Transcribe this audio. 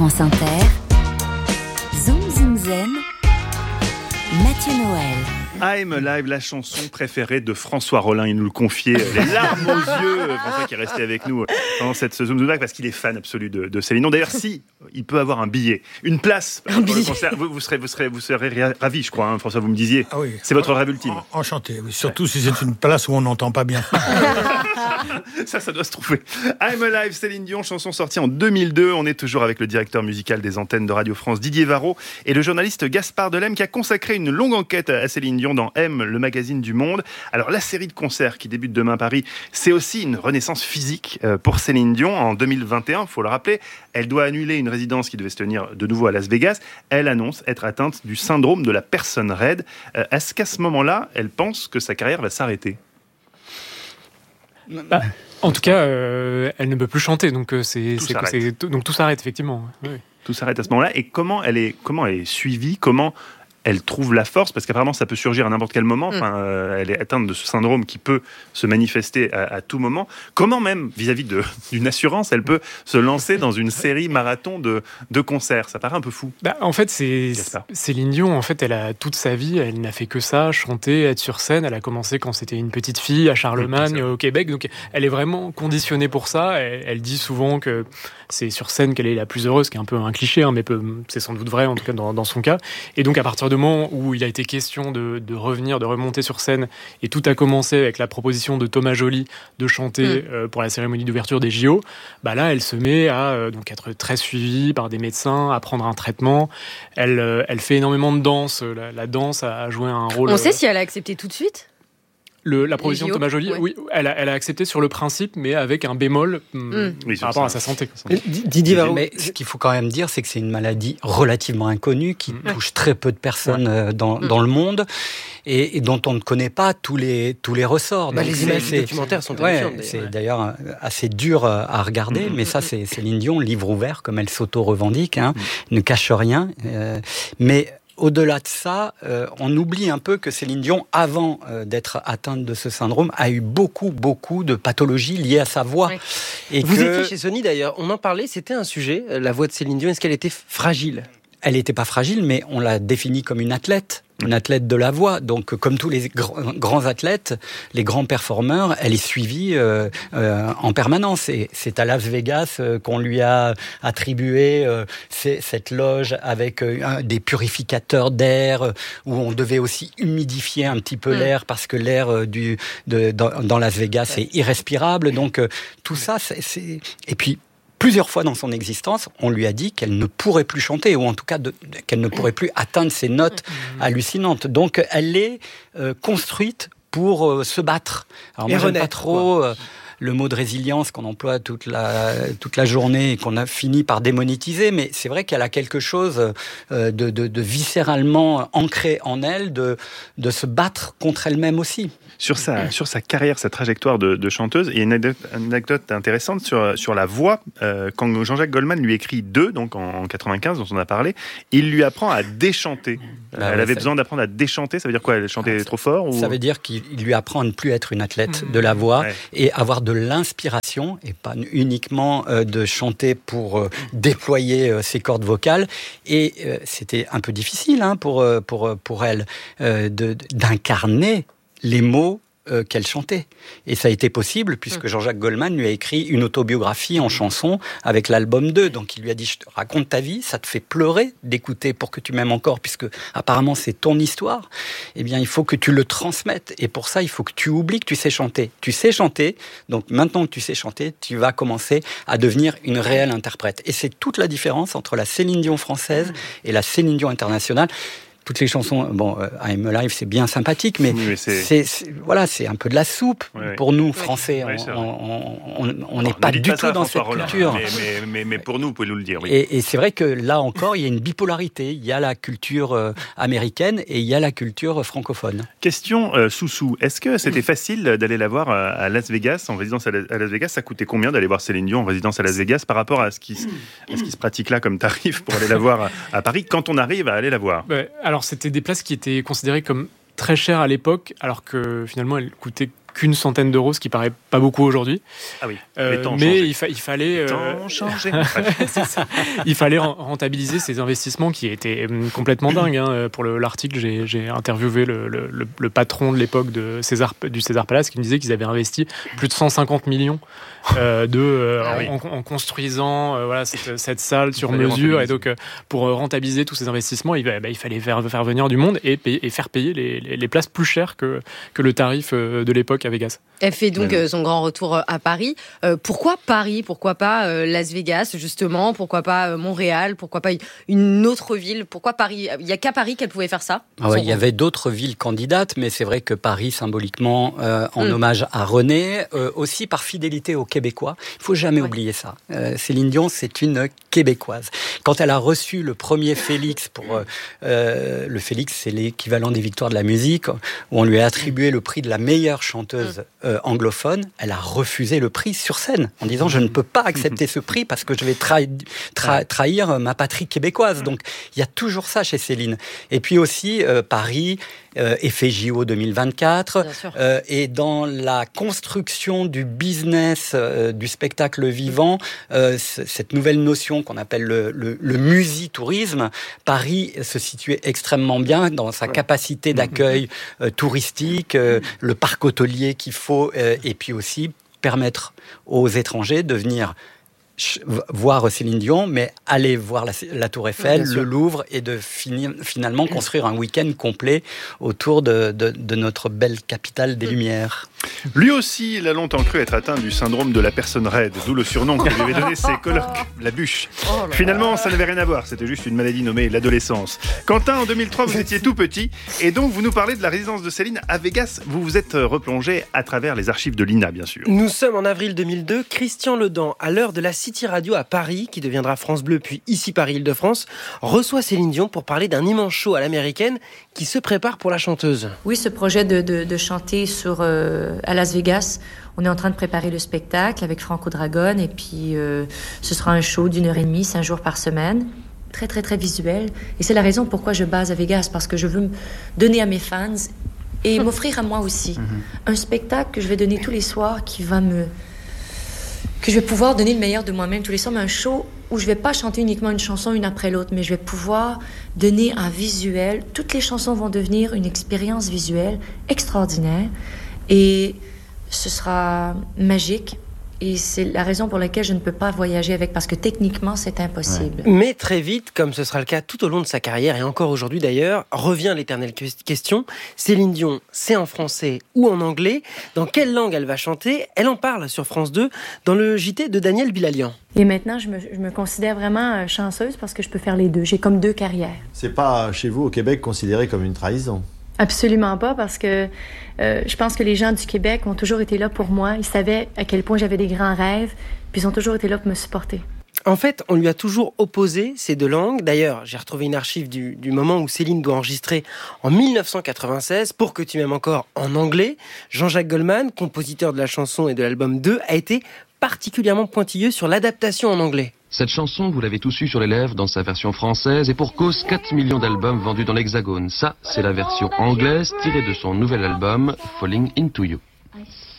France Inter, Zoom Zoom Zen, Mathieu Noël. I'm Alive, la chanson préférée de François Rollin. Il nous le confiait, les larmes aux yeux. François qui est resté avec nous pendant cette Zoom Zoom Back parce qu'il est fan absolu de Céline Dion. D'ailleurs, si il peut avoir un billet, une place pour le concert, vous serez ravi, je crois. Hein, François, vous me disiez. Ah oui. C'est votre rêve ultime. Enchanté, oui. Surtout si c'est une place où on n'entend pas bien. Ça doit se trouver. I'm Alive, Céline Dion, chanson sortie en 2002. On est toujours avec le directeur musical des antennes de Radio France, Didier Varro, et le journaliste Gaspard Delem, qui a consacré une longue enquête à Céline Dion dans M, le magazine du Monde. Alors, la série de concerts qui débute demain à Paris, c'est aussi une renaissance physique pour Céline Dion. En 2021, il faut le rappeler, elle doit annuler une résidence qui devait se tenir de nouveau à Las Vegas. Elle annonce être atteinte du syndrome de la personne raide. Est-ce qu'à ce moment-là, elle pense que sa carrière va s'arrêter ? En tout cas, elle ne peut plus chanter, donc tout s'arrête effectivement. Oui. Tout s'arrête à ce moment-là. Et comment elle est suivie ? Comment elle trouve la force ? Parce qu'apparemment, ça peut surgir à n'importe quel moment. Elle est atteinte de ce syndrome qui peut se manifester à tout moment. Comment même, vis-à-vis d'une assurance, elle peut se lancer dans une série marathon de concerts ? Ça paraît un peu fou. En fait, Céline Dion, en fait, elle a toute sa vie, elle n'a fait que ça, chanter, être sur scène. Elle a commencé quand c'était une petite fille à Charlemagne, au Québec. Donc, elle est vraiment conditionnée pour ça. Elle dit souvent que c'est sur scène qu'elle est la plus heureuse, ce qui est un peu un cliché, mais c'est sans doute vrai, en tout cas dans son cas. Et donc, à partir du moment où il a été question de revenir, de remonter sur scène, et tout a commencé avec la proposition de Thomas Joly de chanter pour la cérémonie d'ouverture des JO, là, elle se met à donc être très suivie par des médecins, à prendre un traitement. Elle fait énormément de danse. La danse a joué un rôle... On sait si elle a accepté tout de suite ? La proposition de Thomas Joly, oui, elle a accepté sur le principe, mais avec un bémol par rapport à sa santé. Didier Varro. Mais ce qu'il faut quand même dire, c'est que c'est une maladie relativement inconnue qui touche très peu de personnes dans le monde et dont on ne connaît pas tous les ressorts. Les images documentaires sont terrifiantes. C'est d'ailleurs assez dur à regarder, mais ça, c'est Céline Dion, livre ouvert, comme elle s'auto-revendique, ne cache rien. Mais au-delà de ça, on oublie un peu que Céline Dion, avant d'être atteinte de ce syndrome, a eu beaucoup de pathologies liées à sa voix. Oui. Et vous étiez chez Sony d'ailleurs, on en parlait, c'était un sujet, la voix de Céline Dion, est-ce qu'elle était fragile ? Elle n'était pas fragile, mais on l'a définie comme une athlète de la voix. Donc, comme tous les grands athlètes, les grands performeurs, elle est suivie en permanence. Et c'est à Las Vegas qu'on lui a attribué cette loge avec des purificateurs d'air, où on devait aussi humidifier un petit peu l'air, parce que l'air dans Las Vegas est irrespirable. Donc, tout ça, Et puis, plusieurs fois dans son existence, on lui a dit qu'elle ne pourrait plus chanter, ou en tout cas qu'elle ne pourrait plus atteindre ces notes hallucinantes. Donc elle est construite pour se battre. Alors moi, j'aime pas trop le mot de résilience qu'on emploie toute la journée et qu'on a fini par démonétiser, mais c'est vrai qu'elle a quelque chose de viscéralement ancré en elle, de se battre contre elle-même aussi. Sur sa carrière, sa trajectoire de chanteuse, il y a une anecdote intéressante sur la voix. Quand Jean-Jacques Goldman lui écrit 2, donc en 95, dont on a parlé, il lui apprend à déchanter. Elle avait besoin d'apprendre à déchanter. Ça veut dire quoi ? Elle chantait trop fort Ça veut dire qu'il lui apprend à ne plus être une athlète de la voix et avoir de l'inspiration, et pas uniquement de chanter pour déployer ses cordes vocales. Et c'était un peu difficile pour elle d'incarner les mots qu'elle chantait. Et ça a été possible puisque Jean-Jacques Goldman lui a écrit une autobiographie en chanson avec l'album 2. Donc il lui a dit, raconte ta vie, ça te fait pleurer d'écouter Pour que tu m'aimes encore, puisque apparemment c'est ton histoire. Eh bien, il faut que tu le transmettes. Et pour ça, il faut que tu oublies que tu sais chanter. Tu sais chanter, donc maintenant que tu sais chanter, tu vas commencer à devenir une réelle interprète. Et c'est toute la différence entre la Céline Dion française et la Céline Dion internationale. Toutes les chansons, I'm Alive, c'est bien sympathique, mais c'est un peu de la soupe pour nous, Français. On n'est pas du tout dans cette culture. Mais pour nous, vous pouvez nous le dire. Oui. Et c'est vrai que là encore, il y a une bipolarité. Il y a la culture américaine et il y a la culture francophone. Question Soussou, est-ce que c'était facile d'aller la voir à Las Vegas, en résidence à Las Vegas ? Ça coûtait combien d'aller voir Céline Dion en résidence à Las Vegas par rapport à ce qui se pratique là comme tarif pour aller la voir à Paris, quand on arrive à aller la voir ? Alors, c'était des places qui étaient considérées comme très chères à l'époque, alors que finalement, elles coûtaient qu'une centaine d'euros, ce qui paraît pas beaucoup aujourd'hui. Ah oui, les temps ont mais changé. il fallait... Les temps ont changé. C'est ça. Il fallait rentabiliser ces investissements qui étaient complètement dingues. Hein. Pour l'article, j'ai interviewé le patron de l'époque du César Palace qui me disait qu'ils avaient investi plus de 150 millions en construisant cette salle sur mesure. Et donc, pour rentabiliser tous ces investissements, il fallait faire venir du monde et faire payer les places plus chères que le tarif de l'époque à Vegas. Elle fait donc son grand retour à Paris. Pourquoi Paris ? Pourquoi pas Las Vegas, justement ? Pourquoi pas Montréal ? Pourquoi pas une autre ville ? Pourquoi Paris ? Il n'y a qu'à Paris qu'elle pouvait faire ça. Il y avait d'autres villes candidates, mais c'est vrai que Paris, symboliquement, en hommage à René, aussi par fidélité aux Québécois. Il ne faut jamais oublier ça. Céline Dion, c'est une Québécoise. Quand elle a reçu le premier Félix, le Félix, c'est l'équivalent des Victoires de la musique, où on lui a attribué le prix de la meilleure chanteuse anglophone, elle a refusé le prix sur scène, en disant « Je ne peux pas accepter ce prix parce que je vais trahir ma patrie québécoise ». Donc, il y a toujours ça chez Céline. Et puis aussi, Paris, effet JO 2024, et dans la construction du business du spectacle vivant, cette nouvelle notion qu'on appelle le musitourisme, Paris se situait extrêmement bien dans sa capacité d'accueil touristique, le parc hôtelier qu'il faut, et puis aussi permettre aux étrangers de venir voir Céline Dion, mais aller voir la Tour Eiffel, le Louvre, et de finalement construire un week-end complet autour de notre belle capitale des Lumières. Lui aussi, il a longtemps cru être atteint du syndrome de la personne raide, d'où le surnom que lui avaient donné ses colocs, la bûche. Finalement, ça n'avait rien à voir, c'était juste une maladie nommée l'adolescence. Quentin, en 2003, vous étiez tout petit, et donc vous nous parlez de la résidence de Céline à Vegas. Vous vous êtes replongé à travers les archives de l'INA, bien sûr. Nous sommes en avril 2002, Christian Ledan, à l'heure de la City Radio à Paris, qui deviendra France Bleu, puis ici Paris-Île-de-France, reçoit Céline Dion pour parler d'un immense show à l'américaine qui se prépare pour la chanteuse. Oui, ce projet de chanter à Las Vegas, on est en train de préparer le spectacle avec Franco Dragone, et puis ce sera un show d'1h30, 5 jours par semaine, très très très visuel, et c'est la raison pourquoi je base à Vegas, parce que je veux donner à mes fans et m'offrir à moi aussi un spectacle que je vais donner tous les soirs, que je vais pouvoir donner le meilleur de moi-même tous les soirs, mais un show où je vais pas chanter uniquement une chanson une après l'autre, mais je vais pouvoir donner un visuel. Toutes les chansons vont devenir une expérience visuelle extraordinaire, et ce sera magique. Et c'est la raison pour laquelle je ne peux pas voyager avec, parce que techniquement, c'est impossible. Mais très vite, comme ce sera le cas tout au long de sa carrière, et encore aujourd'hui d'ailleurs, revient l'éternelle question. Céline Dion, c'est en français ou en anglais ? Dans quelle langue elle va chanter ? Elle en parle sur France 2, dans le JT de Daniel Bilalian. Et maintenant, je me considère vraiment chanceuse, parce que je peux faire les deux. J'ai comme deux carrières. C'est pas, chez vous, au Québec, considéré comme une trahison ? Absolument pas, parce que je pense que les gens du Québec ont toujours été là pour moi. Ils savaient à quel point j'avais des grands rêves, puis ils ont toujours été là pour me supporter. En fait, on lui a toujours opposé ces deux langues. D'ailleurs, j'ai retrouvé une archive du moment où Céline doit enregistrer en 1996 Pour que tu m'aimes encore en anglais. Jean-Jacques Goldman, compositeur de la chanson et de l'album 2, a été particulièrement pointilleux sur l'adaptation en anglais. Cette chanson, vous l'avez tous eu sur les lèvres dans sa version française, et pour cause 4 millions d'albums vendus dans l'Hexagone. Ça, c'est la version anglaise tirée de son nouvel album, Falling Into You.